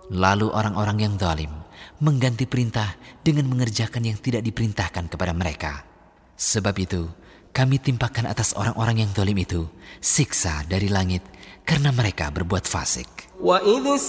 Lalu orang-orang yang zalim mengganti perintah dengan mengerjakan yang tidak diperintahkan kepada mereka. Sebab itu, kami timpakan atas orang-orang yang zalim itu siksa dari langit karena mereka berbuat fasik.